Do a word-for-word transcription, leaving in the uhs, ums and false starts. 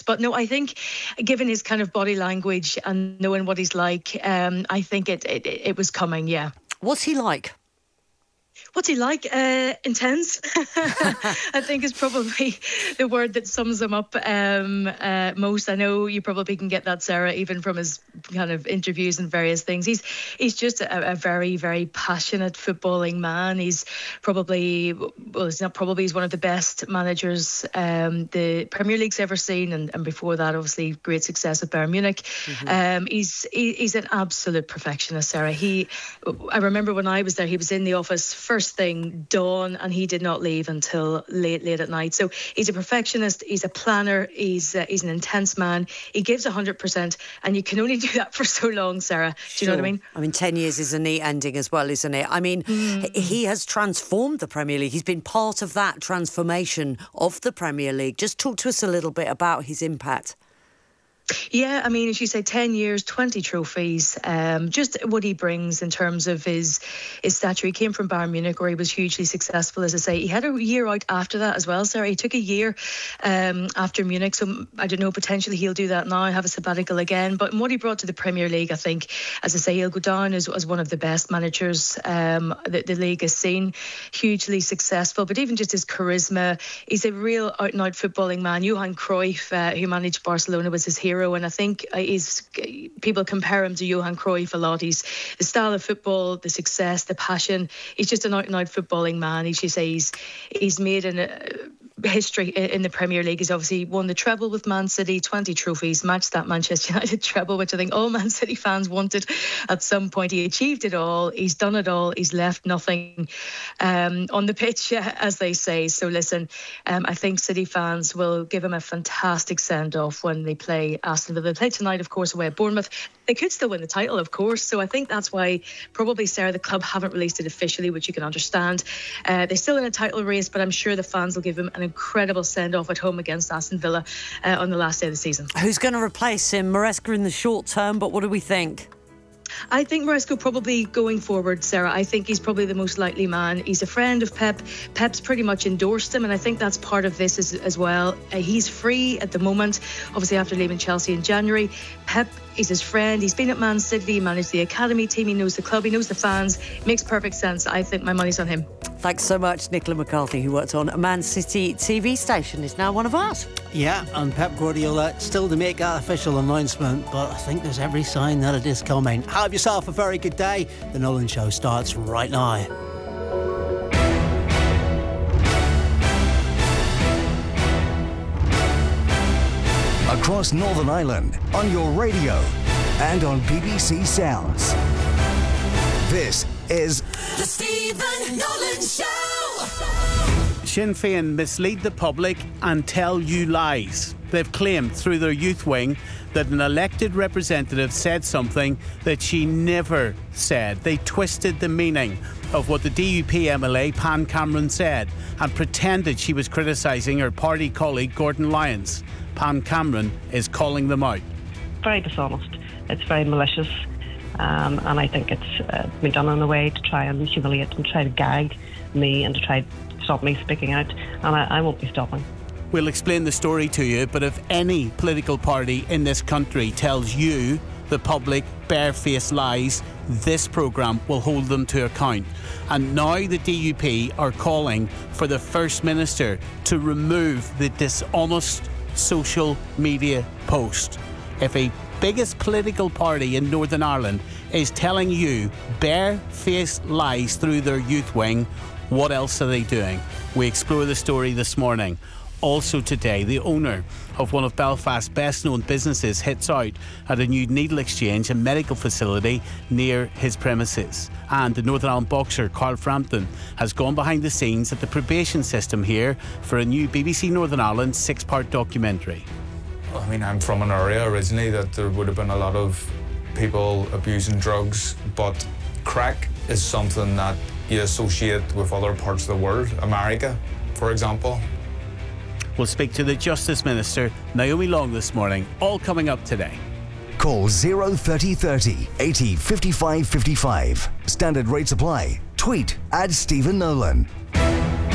But no, I think given his kind of body language and knowing what he's like, um, I think it, it it was coming, yeah. What's he like? What's he like? Uh, intense, I think is probably the word that sums him up um, uh, most. I know you probably can get that, Sarah, even from his kind of interviews and various things. He's he's just a, a very, very passionate footballing man. He's probably, well, he's not probably, he's one of the best managers um, the Premier League's ever seen. And, and before that, obviously, great success at Bayern Munich. Mm-hmm. Um, he's he, he's an absolute perfectionist, Sarah. He, I remember when I was there, he was in the office first thing dawn, and he did not leave until late late at night. So he's a perfectionist, he's a planner, he's uh, he's an intense man. He gives one hundred percent, and you can only do that for so long, Sarah. Do sure. you know what I mean? I mean, ten years is a neat ending as well, isn't it? I mean, mm. he has transformed the Premier League. He's been part of that transformation of the Premier League. Just talk to us a little bit about his impact. Yeah, I mean, as you say, ten years, twenty trophies, um, just what he brings in terms of his his stature. He came from Bayern Munich, where he was hugely successful, as I say. He had a year out after that as well, Sarah. He took a year um, after Munich, so I don't know, potentially he'll do that now, have a sabbatical again. But what he brought to the Premier League, I think, as I say, he'll go down as, as one of the best managers um, that the league has seen. Hugely successful, but even just his charisma, he's a real out-and-out footballing man. Johan Cruyff, uh, who managed Barcelona, was his hero. And I think he's, people compare him to Johan Cruyff a lot. He's the style of football, the success, the passion. He's just an out-and-out footballing man. As you say, he's, he's made an... Uh, history in the Premier League. He's obviously won the treble with Man City, twenty trophies, matched that Manchester United treble, which I think all Man City fans wanted at some point. He achieved it all. He's done it all. He's left nothing um, on the pitch, as they say. So listen, um, I think City fans will give him a fantastic send-off when they play Aston Villa. They play tonight, of course, away at Bournemouth. They could still win the title, of course. So I think that's why probably, Sarah, the club haven't released it officially, which you can understand. Uh, they're still in a title race, but I'm sure the fans will give him an incredible send-off at home against Aston Villa uh, on the last day of the season. Who's going to replace him? Maresca in the short term, but what do we think? I think Maresca probably going forward, Sarah. I think he's probably the most likely man. He's a friend of Pep. Pep's pretty much endorsed him, and I think that's part of this as, as well. Uh, he's free at the moment, obviously after leaving Chelsea in January. Pep is his friend. He's been at Man City. He managed the academy team. He knows the club. He knows the fans. Makes perfect sense. I think my money's on him. Thanks so much, Nicola McCarthy, who worked on a Man City T V station, is now one of ours. Yeah, and Pep Guardiola still to make that official announcement, but I think there's every sign that it is coming. Have yourself a very good day. The Nolan Show starts right now. Across Northern Ireland, on your radio and on B B C Sounds. This is The Stephen Nolan Show. Sinn Féin mislead the public and tell you lies. They've claimed through their youth wing that an elected representative said something that she never said. They twisted the meaning of what the D U P M L A Pan Cameron said and pretended she was criticising her party colleague Gordon Lyons. Pan Cameron is calling them out. Very dishonest. It's very malicious. Um, and I think it's uh, been done in a way to try and humiliate and try to gag me and to try to stop me speaking out. And I, I won't be stopping. We'll explain the story to you, but if any political party in this country tells you, the public, barefaced lies, this programme will hold them to account. And now the D U P are calling for the First Minister to remove the dishonest social media post. If a biggest political party in Northern Ireland is telling you barefaced lies through their youth wing, what else are they doing? We explore the story this morning. Also today, the owner of one of Belfast's best-known businesses hits out at a new needle exchange and medical facility near his premises. And the Northern Ireland boxer Carl Frampton has gone behind the scenes at the probation system here for a new B B C Northern Ireland six-part documentary. I mean, I'm from an area originally that there would have been a lot of people abusing drugs, but crack is something that you associate with other parts of the world, America, for example. We'll speak to the Justice Minister, Naomi Long, this morning. All coming up today. Call zero thirty thirty eighty fifty-five fifty-five. Standard rates apply. Tweet at Stephen Nolan.